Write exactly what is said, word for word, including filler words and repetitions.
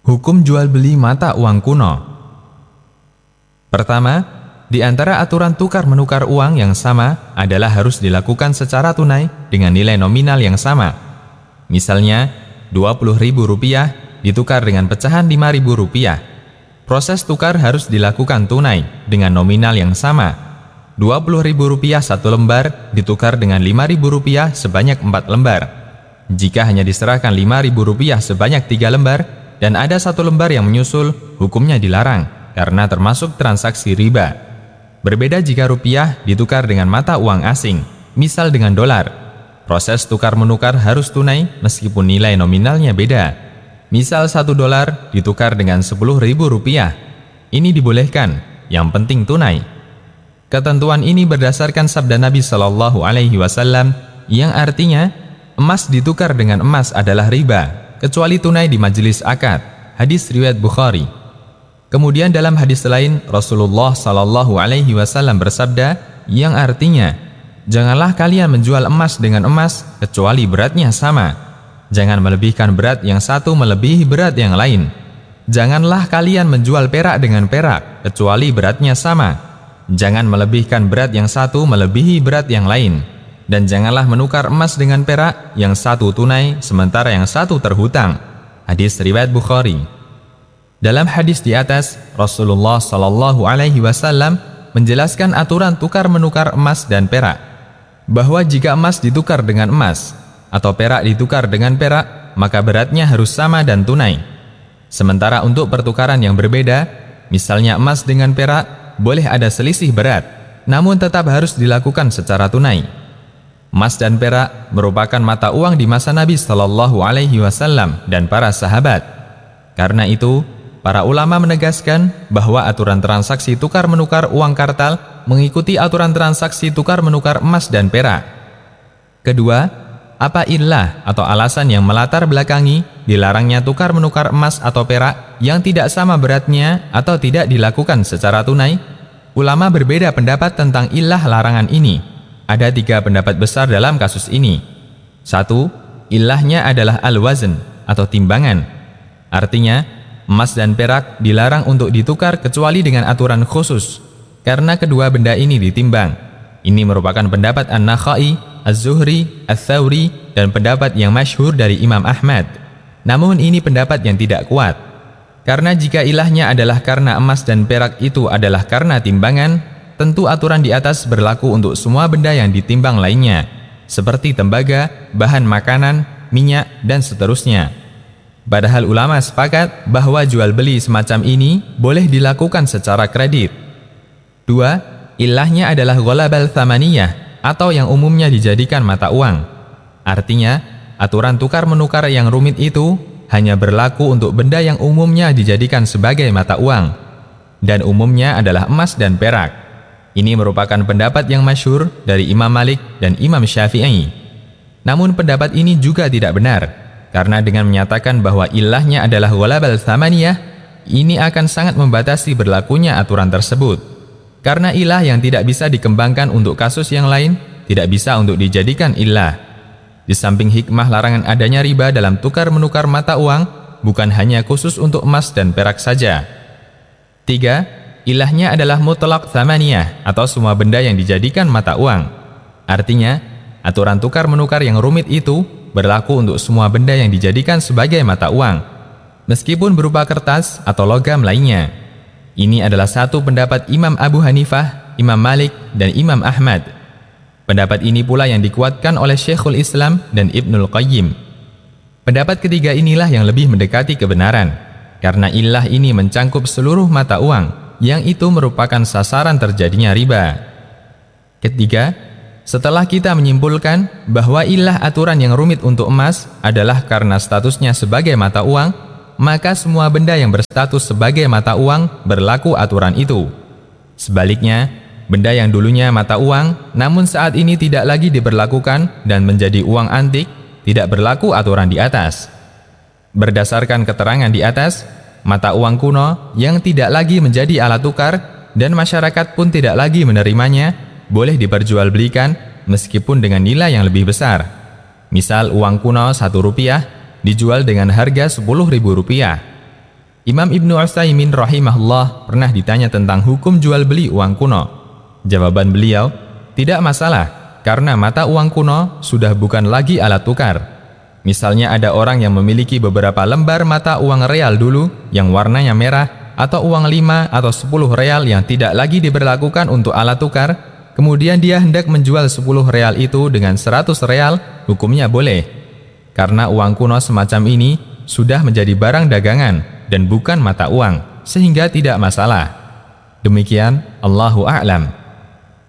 Hukum jual beli mata uang kuno. Pertama, di antara aturan tukar-menukar uang yang sama adalah harus dilakukan secara tunai dengan nilai nominal yang sama. Misalnya, dua puluh ribu rupiah ditukar dengan pecahan lima ribu rupiah. Proses tukar harus dilakukan tunai dengan nominal yang sama. dua puluh ribu rupiah satu lembar ditukar dengan lima ribu rupiah sebanyak empat lembar. Jika hanya diserahkan lima ribu rupiah sebanyak tiga lembar dan ada satu lembar yang menyusul, hukumnya dilarang karena termasuk transaksi riba. Berbeda jika rupiah ditukar dengan mata uang asing, misal dengan dolar. Proses tukar-menukar harus tunai meskipun nilai nominalnya beda. Misal satu dolar ditukar dengan sepuluh ribu rupiah. Ini dibolehkan, yang penting tunai. Ketentuan ini berdasarkan sabda Nabi Shallallahu Alaihi Wasallam yang artinya emas ditukar dengan emas adalah riba, kecuali tunai di majelis akad. Hadis riwayat Bukhari. Kemudian dalam hadis lain Rasulullah Shallallahu Alaihi Wasallam bersabda yang artinya, janganlah kalian menjual emas dengan emas kecuali beratnya sama. Jangan melebihkan berat yang satu melebihi berat yang lain. Janganlah kalian menjual perak dengan perak kecuali beratnya sama. Jangan melebihkan berat yang satu melebihi berat yang lain. Dan janganlah menukar emas dengan perak yang satu tunai sementara yang satu terhutang. Hadis riwayat Bukhari. Dalam hadis di atas, Rasulullah Shallallahu Alaihi Wasallam menjelaskan aturan tukar-menukar emas dan perak, bahwa jika emas ditukar dengan emas atau perak ditukar dengan perak, maka beratnya harus sama dan tunai. Sementara untuk pertukaran yang berbeda, misalnya emas dengan perak, boleh ada selisih berat, namun tetap harus dilakukan secara tunai. Emas dan perak merupakan mata uang di masa Nabi Shallallahu Alaihi Wasallam dan para sahabat. Karena itu, para ulama menegaskan bahwa aturan transaksi tukar-menukar uang kartal mengikuti aturan transaksi tukar-menukar emas dan perak. Kedua, apa illah atau alasan yang melatar belakangi dilarangnya tukar-menukar emas atau perak yang tidak sama beratnya atau tidak dilakukan secara tunai? Ulama berbeda pendapat tentang illah larangan ini. Ada tiga pendapat besar dalam kasus ini. Satu, illahnya adalah al-wazn atau timbangan. Artinya, emas dan perak dilarang untuk ditukar kecuali dengan aturan khusus, karena kedua benda ini ditimbang. Ini merupakan pendapat An-Nakhai, Az-Zuhri, Ats-Tsauri, dan pendapat yang masyhur dari Imam Ahmad. Namun ini pendapat yang tidak kuat. Karena jika ilahnya adalah karena emas dan perak itu adalah karena timbangan, tentu aturan di atas berlaku untuk semua benda yang ditimbang lainnya, seperti tembaga, bahan makanan, minyak, dan seterusnya. Padahal ulama sepakat bahwa jual beli semacam ini boleh dilakukan secara kredit. Dua, ilahnya adalah ghalabal tsamaniyah atau yang umumnya dijadikan mata uang. Artinya, aturan tukar-menukar yang rumit itu hanya berlaku untuk benda yang umumnya dijadikan sebagai mata uang, dan umumnya adalah emas dan perak. Ini merupakan pendapat yang masyhur dari Imam Malik dan Imam Syafi'i. Namun pendapat ini juga tidak benar, karena dengan menyatakan bahwa ilahnya adalah ghalabal tsamaniyah, ini akan sangat membatasi berlakunya aturan tersebut. Karena ilah yang tidak bisa dikembangkan untuk kasus yang lain, tidak bisa untuk dijadikan ilah. Di samping hikmah larangan adanya riba dalam tukar-menukar mata uang, bukan hanya khusus untuk emas dan perak saja. Tiga, ilahnya adalah mutlaq tsamaniyah atau semua benda yang dijadikan mata uang. Artinya, aturan tukar-menukar yang rumit itu berlaku untuk semua benda yang dijadikan sebagai mata uang, meskipun berupa kertas atau logam lainnya. Ini adalah satu pendapat Imam Abu Hanifah, Imam Malik, dan Imam Ahmad. Pendapat ini pula yang dikuatkan oleh Syekhul Islam dan Ibnul Qayyim. Pendapat ketiga inilah yang lebih mendekati kebenaran, karena ilah ini mencangkup seluruh mata uang, yang itu merupakan sasaran terjadinya riba. Ketiga, setelah kita menyimpulkan bahwa ilah aturan yang rumit untuk emas adalah karena statusnya sebagai mata uang, maka semua benda yang berstatus sebagai mata uang berlaku aturan itu. Sebaliknya, benda yang dulunya mata uang, namun saat ini tidak lagi diberlakukan dan menjadi uang antik, tidak berlaku aturan di atas. Berdasarkan keterangan di atas, mata uang kuno yang tidak lagi menjadi alat tukar dan masyarakat pun tidak lagi menerimanya, boleh diperjualbelikan meskipun dengan nilai yang lebih besar. Misal uang kuno satu rupiah dijual dengan harga sepuluh ribu rupiah. Imam Ibnu Utsaimin rahimahullah pernah ditanya tentang hukum jual beli uang kuno. Jawaban beliau, tidak masalah, karena mata uang kuno sudah bukan lagi alat tukar. Misalnya ada orang yang memiliki beberapa lembar mata uang real dulu yang warnanya merah, atau uang lima atau sepuluh real yang tidak lagi diberlakukan untuk alat tukar, kemudian dia hendak menjual sepuluh real itu dengan seratus real, hukumnya boleh. Karena uang kuno semacam ini sudah menjadi barang dagangan dan bukan mata uang, sehingga tidak masalah. Demikian, Allahu a'lam.